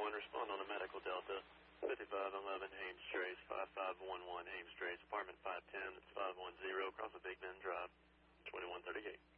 1, respond on a medical Delta. 5511 Hames Trace, 5511 Hames Trace, apartment 510, it's 510, across the Big Bend Drive, 2138.